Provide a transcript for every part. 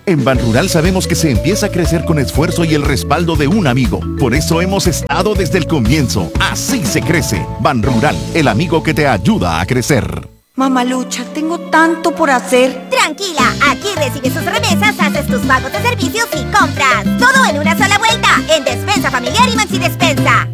En Banrural sabemos que se empieza a crecer con esfuerzo y el respaldo de un amigo. Por eso hemos estado desde el comienzo. Así se crece. Banrural, el amigo que te ayuda a crecer. Mamalucha, tengo tanto por hacer. Tranquila, aquí recibes tus remesas, haces tus pagos de servicios y compras. Todo en una sola vuelta, en Despensa Familiar y Maxi Despensa.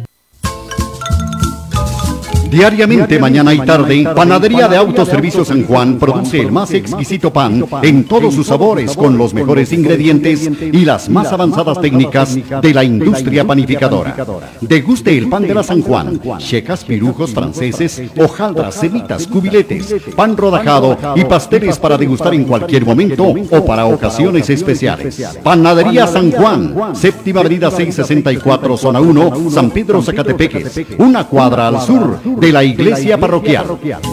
Diariamente, mañana y tarde, Panadería de Autoservicio San Juan produce el más exquisito pan en todos sus sabores con los mejores ingredientes y las más avanzadas técnicas de la industria panificadora. Deguste el pan de la San Juan, checas, pirujos franceses, hojaldras, semitas, cubiletes, pan rodajado y pasteles para degustar en cualquier momento o para ocasiones especiales. Panadería San Juan, séptima avenida 664, zona 1, San Pedro Zacatepeques, una cuadra al sur de la iglesia parroquial.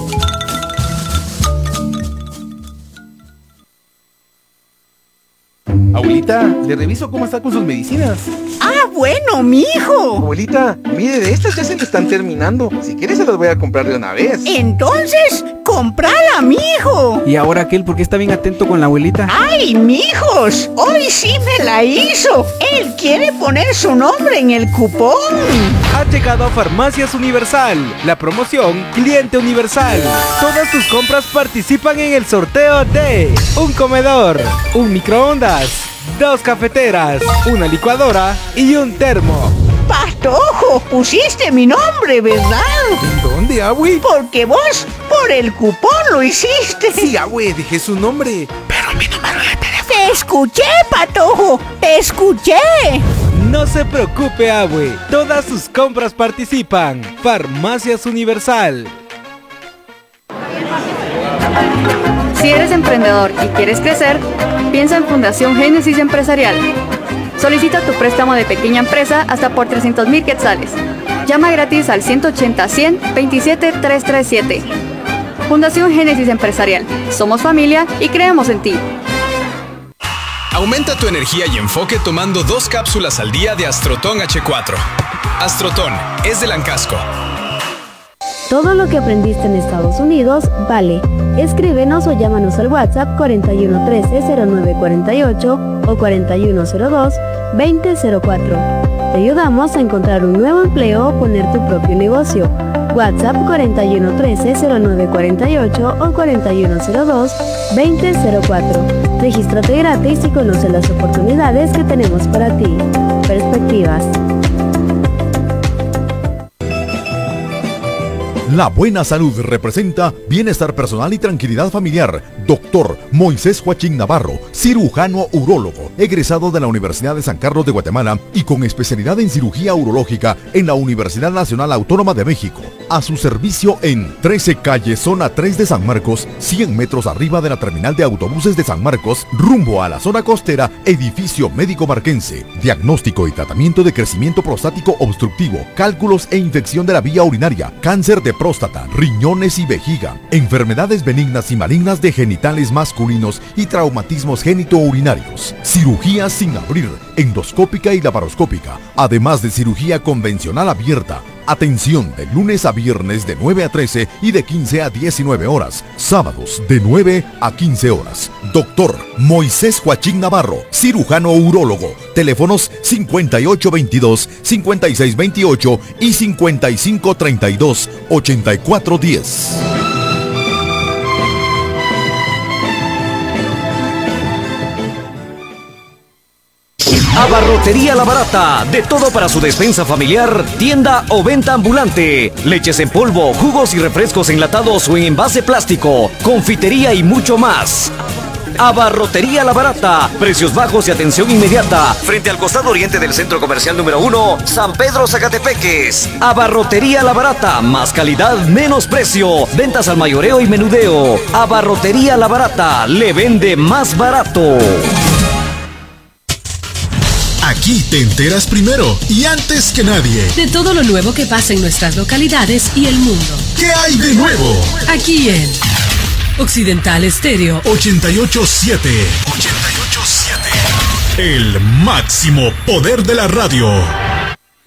Abuelita, le reviso cómo está con sus medicinas. ¡Ah, bueno, mijo! Abuelita, mire, de estas ya se le están terminando. Si quiere se las voy a comprar de una vez. Entonces, ¡comprala, mijo! ¿Y ahora aquel por qué está bien atento con la abuelita? ¡Ay, mijos! ¡Hoy sí me la hizo! Él quiere poner su nombre en el cupón. Ha llegado a Farmacias Universal, la promoción Cliente Universal. Todas tus compras participan en el sorteo de un comedor, un microondas, 2 cafeteras, una licuadora y un termo. Patojo, pusiste mi nombre, ¿verdad? ¿En dónde, abue? Porque vos, por el cupón lo hiciste. Sí, abue, dejé su nombre, pero mi número de teléfono. Te escuché, Patojo, te escuché. No se preocupe, abue, todas sus compras participan. Farmacias Universal. Si eres emprendedor y quieres crecer, piensa en Fundación Génesis Empresarial. Solicita tu préstamo de pequeña empresa hasta por 300,000 quetzales. Llama gratis al 180-100-27-337. Fundación Génesis Empresarial. Somos familia y creemos en ti. Aumenta tu energía y enfoque tomando 2 cápsulas al día de Astroton H4. Astroton es de Lancasco. Todo lo que aprendiste en Estados Unidos vale. Escríbenos o llámanos al WhatsApp 4113-0948 o 4102-2004. Te ayudamos a encontrar un nuevo empleo o poner tu propio negocio. WhatsApp 4113-0948 o 4102-2004. Regístrate gratis y conoce las oportunidades que tenemos para ti. Perspectivas. La buena salud representa bienestar personal y tranquilidad familiar. Doctor Moisés Joachín Navarro, cirujano urólogo, egresado de la Universidad de San Carlos de Guatemala y con especialidad en cirugía urológica en la Universidad Nacional Autónoma de México. A su servicio en 13 calle, zona 3 de San Marcos, 100 metros arriba de la terminal de autobuses de San Marcos, rumbo a la zona costera, edificio médico marquense. Diagnóstico y tratamiento de crecimiento prostático obstructivo, cálculos e infección de la vía urinaria, cáncer de próstata, riñones y vejiga, enfermedades benignas y malignas de genitales masculinos y traumatismos genitourinarios, cirugía sin abrir, endoscópica y laparoscópica, además de cirugía convencional abierta. Atención de lunes a viernes de 9 a 13 y de 15 a 19 horas, sábados de 9 a 15 horas. Doctor Moisés Joachín Navarro, cirujano urólogo. Teléfonos 5822-5628 y 5532-8410. Abarrotería La Barata, de todo para su despensa familiar, tienda o venta ambulante, leches en polvo, jugos y refrescos enlatados o en envase plástico, confitería y mucho más. Abarrotería La Barata, precios bajos y atención inmediata, frente al costado oriente del Centro Comercial número 1, San Pedro Zacatepeques. Abarrotería La Barata, más calidad, menos precio, ventas al mayoreo y menudeo. Abarrotería La Barata, le vende más barato. Aquí te enteras primero y antes que nadie de todo lo nuevo que pasa en nuestras localidades y el mundo. ¿Qué hay de nuevo? Aquí en Occidental Estéreo 887. El máximo poder de la radio.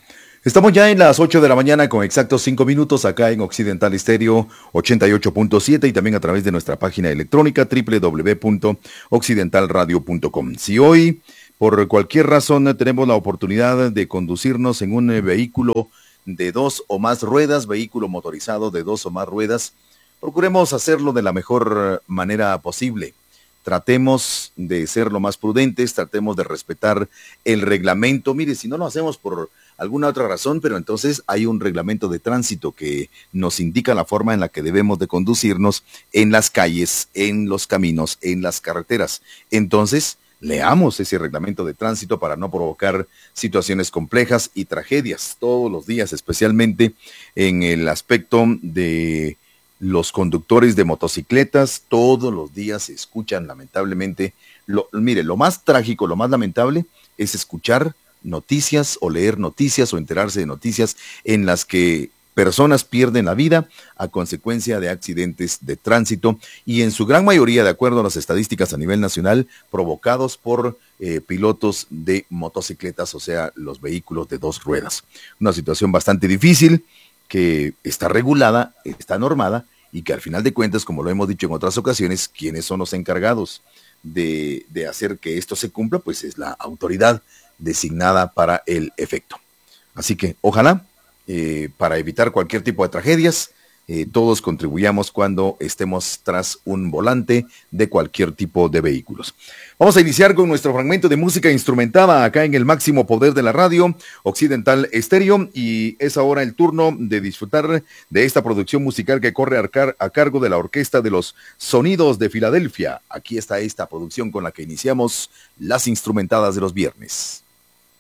Estamos ya en las 8 de la mañana con exactos 5 minutos acá en Occidental Estéreo 88.7 y también a través de nuestra página electrónica www.occidentalradio.com. Si hoy, por cualquier razón, tenemos la oportunidad de conducirnos en un vehículo de 2 o más ruedas, vehículo motorizado de 2 o más ruedas, procuremos hacerlo de la mejor manera posible. Tratemos de ser lo más prudentes, tratemos de respetar el reglamento. Mire, si no lo hacemos por alguna otra razón, pero entonces hay un reglamento de tránsito que nos indica la forma en la que debemos de conducirnos en las calles, en los caminos, en las carreteras. Entonces, leamos ese reglamento de tránsito para no provocar situaciones complejas y tragedias todos los días, especialmente en el aspecto de los conductores de motocicletas. Todos los días se escuchan lamentablemente, mire, lo más trágico, lo más lamentable es escuchar noticias o leer noticias o enterarse de noticias en las que personas pierden la vida a consecuencia de accidentes de tránsito y en su gran mayoría, de acuerdo a las estadísticas a nivel nacional, provocados por pilotos de motocicletas, o sea, los vehículos de 2 ruedas. Una situación bastante difícil que está regulada, está normada y que al final de cuentas, como lo hemos dicho en otras ocasiones, quienes son los encargados de hacer que esto se cumpla, pues es la autoridad designada para el efecto. Así que ojalá, para evitar cualquier tipo de tragedias, todos contribuyamos cuando estemos tras un volante de cualquier tipo de vehículos. Vamos a iniciar con nuestro fragmento de música instrumentada acá en el máximo poder de la radio, Occidental Estéreo, y es ahora el turno de disfrutar de esta producción musical que corre a cargo de la Orquesta de los Sonidos de Filadelfia. Aquí está esta producción con la que iniciamos las instrumentadas de los viernes.